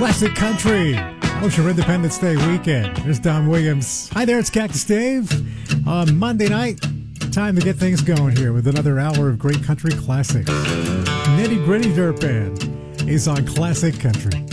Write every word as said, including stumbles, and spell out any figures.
Classic Country, Ocean Independence Day weekend. There's Don Williams. Hi there, it's Cactus Dave. On Monday night, time to get things going here with another hour of great country classics. Nitty Gritty Dirt Band is on Classic Country.